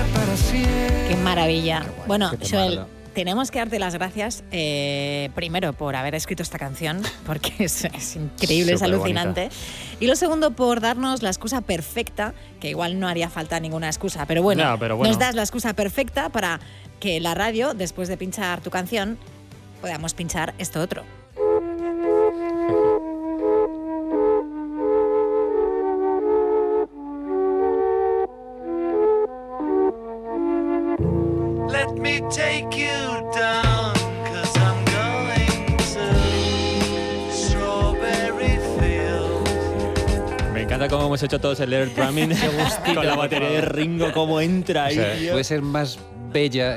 para siempre. Qué maravilla. Bueno, Qué Joel, temardo. tenemos que darte las gracias, primero, por haber escrito esta canción, porque es increíble, es alucinante. Y lo segundo, por darnos la excusa perfecta, que igual no haría falta ninguna excusa, pero bueno, No, pero bueno. nos das la excusa perfecta para que la radio, después de pinchar tu canción, podamos pinchar esto otro. Let me take you down, 'cause I'm going to Strawberry Fields. Me encanta cómo hemos hecho todos el air drumming con la batería de Ringo, cómo entra ahí, O sea, tío. puede ser más bella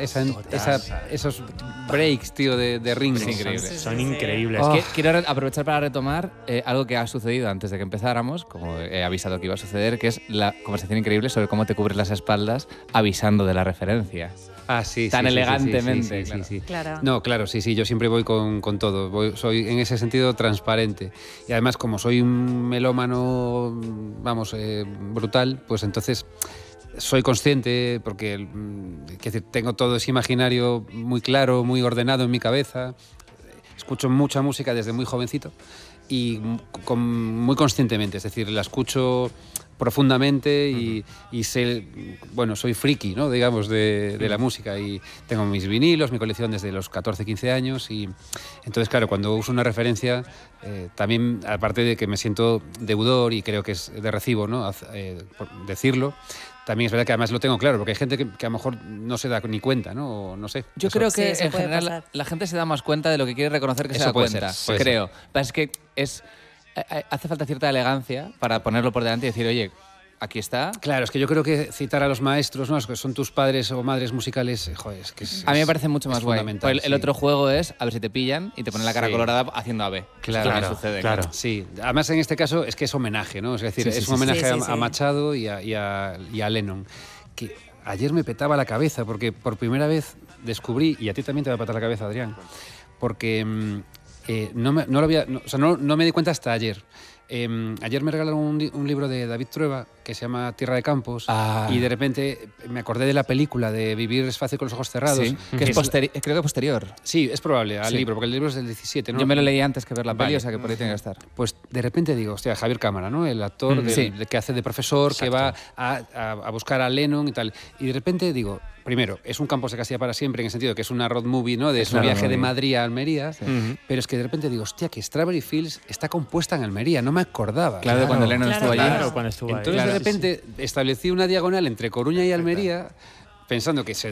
esos breaks, tío, de Ringo. Es increíble. Son increíbles. Oh. Quiero aprovechar para retomar algo que ha sucedido antes de que empezáramos, como he avisado que iba a suceder, que es la conversación increíble sobre cómo te cubres las espaldas avisando de la referencia. Ah, sí, Tan sí, sí, elegantemente, sí, claro. sí. Claro. No, claro, sí, yo siempre voy con todo. Soy en ese sentido transparente. Y además, como soy un melómano, vamos, brutal, pues entonces soy consciente, porque quiero decir, tengo todo ese imaginario muy claro, muy ordenado en mi cabeza. Escucho mucha música desde muy jovencito y muy conscientemente, es decir, la escucho profundamente y sé, bueno, soy friki, ¿no? Digamos, de la música, y tengo mis vinilos, mi colección desde los 14, 15 años, y entonces, claro, cuando uso una referencia, también, aparte de que me siento deudor y creo que es de recibo, ¿no? Por decirlo, también es verdad que además lo tengo claro, porque hay gente que a lo mejor no se da ni cuenta, ¿no? O no sé. Yo Eso- creo que Sí, se en puede general pasar. la gente se da más cuenta de lo que quiere reconocer que se Eso da puede cuenta, ser, puede creo. Pero es que hace falta cierta elegancia para ponerlo por delante y decir, oye, aquí está. Claro, es que yo creo que citar a los maestros, ¿no? Que son tus padres o madres musicales, joder, es que A mí me parece mucho más guay. fundamental, El sí. otro juego es a ver si te pillan y te ponen la cara Sí. colorada haciendo AB. Claro, Esto no sucede, claro. Sí, además en este caso es que es homenaje, ¿no? Es decir, Sí, sí, es sí, un homenaje sí, sí, a sí. Machado y a Lennon. Que ayer me petaba la cabeza porque por primera vez descubrí, y a ti también te va a petar la cabeza, Adrián, porque no me di cuenta hasta ayer. Ayer me regalaron un libro de David Trueba que se llama Tierra de Campos, Ah. y de repente me acordé de la película de Vivir es fácil con los ojos cerrados. Sí, que es creo que posterior. Sí, es probable al Sí. libro, porque el libro es del 17, ¿no? Yo me lo leí antes que ver la peli, Vale. o sea que por ahí tiene que estar. Pues de repente digo, hostia, Javier Cámara, ¿no? El actor Sí. que hace de profesor, que va a buscar a Lennon y tal. Y de repente digo, primero, es un Campos de Castilla para siempre, en el sentido de que es una road movie, ¿no? De su una road viaje de movie. Madrid a Almería. Ujú. Pero es que de repente digo, hostia, que Strawberry Fields está compuesta en Almería, no me acordaba. Claro, de cuando Lennon Claro, estuvo allí. Claro, cuando estuvo ahí. Entonces Claro, de sí, repente establecí una diagonal entre Coruña y Almería, pensando que se